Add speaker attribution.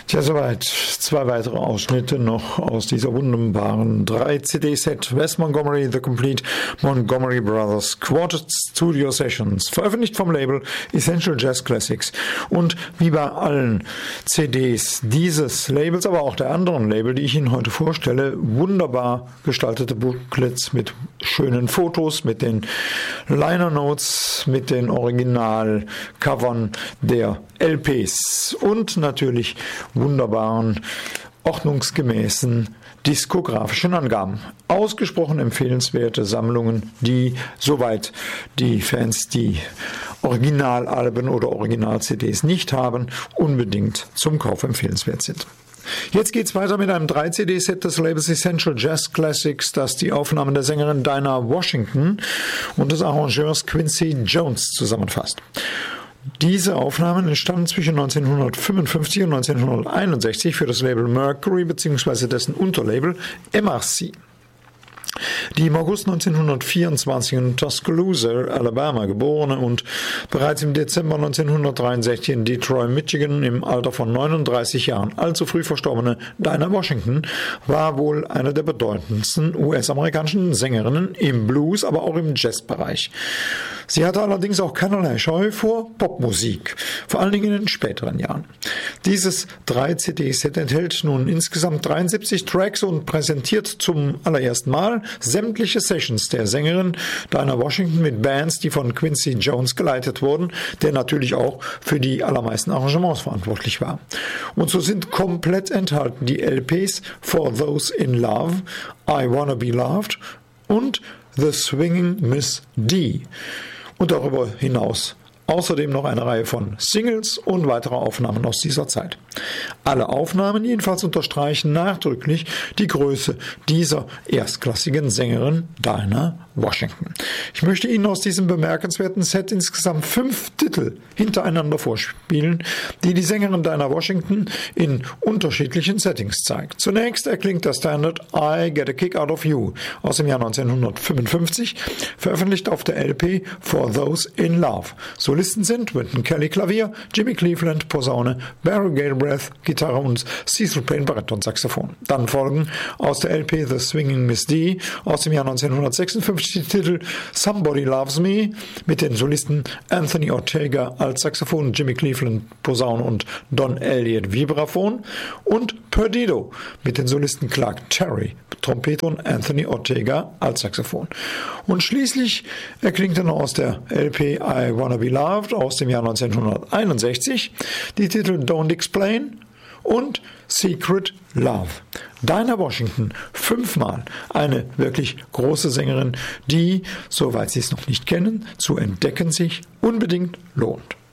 Speaker 1: Tja, soweit 2 weitere Ausschnitte noch aus dieser wunderbaren 3-CD-Set Wes Montgomery The Complete Montgomery Brothers Quartet Studio Sessions, veröffentlicht vom Label Essential Jazz Classics. Und wie bei allen CDs dieses Labels, aber auch der anderen Label, die ich Ihnen heute vorstelle, wunderbar gestaltete Booklets mit schönen Fotos, mit den Liner Notes, mit den Originalcovern der LPs und natürlich wunderbaren, ordnungsgemäßen diskografischen Angaben. Ausgesprochen empfehlenswerte Sammlungen, die, soweit die Fans die Originalalben oder Original-CDs nicht haben, unbedingt zum Kauf empfehlenswert sind. Jetzt geht's weiter mit einem 3-CD-Set des Labels Essential Jazz Classics, das die Aufnahmen der Sängerin Dinah Washington und des Arrangeurs Quincy Jones zusammenfasst. Diese Aufnahmen entstanden zwischen 1955 und 1961 für das Label Mercury bzw. dessen Unterlabel MRC. Die im August 1924 in Tuscaloosa, Alabama geborene und bereits im Dezember 1963 in Detroit, Michigan im Alter von 39 Jahren allzu früh verstorbene Dinah Washington war wohl eine der bedeutendsten US-amerikanischen Sängerinnen im Blues, aber auch im Jazzbereich. Sie hatte allerdings auch keinerlei Scheu vor Popmusik, vor allen Dingen in den späteren Jahren. Dieses 3-CD-Set enthält nun insgesamt 73 Tracks und präsentiert zum allerersten Mal sämtliche Sessions der Sängerin Dinah Washington mit Bands, die von Quincy Jones geleitet wurden, der natürlich auch für die allermeisten Arrangements verantwortlich war. Und so sind komplett enthalten die LPs For Those in Love, I Wanna Be Loved und The Swinging Miss D. Und darüber hinaus außerdem noch eine Reihe von Singles und weitere Aufnahmen aus dieser Zeit. Alle Aufnahmen jedenfalls unterstreichen nachdrücklich die Größe dieser erstklassigen Sängerin Dinah Washington. Ich möchte Ihnen aus diesem bemerkenswerten Set insgesamt 5 Titel hintereinander vorspielen, die die Sängerin Dinah Washington in unterschiedlichen Settings zeigt. Zunächst erklingt der Standard I Get a Kick Out of You aus dem Jahr 1955, veröffentlicht auf der LP For Those in Love. Solisten sind Wynton Kelly Klavier, Jimmy Cleveland Posaune, Barry Galbraith Gitarre und Cecil Payne Bariton Saxophon. Dann folgen aus der LP The Swinging Miss D aus dem Jahr 1956 die Titel Somebody Loves Me mit den Solisten Anthony Ortega Altsaxophon, Jimmy Cleveland Posaune und Don Elliott Vibraphon und Perdido mit den Solisten Clark Terry Trompete und Anthony Ortega Altsaxophon. Und schließlich erklingt dann aus der LP I Wanna Be Loved aus dem Jahr 1961 die Titel Don't Explain und Secret Love. Dinah Washington, 5-mal eine wirklich große Sängerin, die, soweit Sie es noch nicht kennen, zu entdecken sich unbedingt lohnt.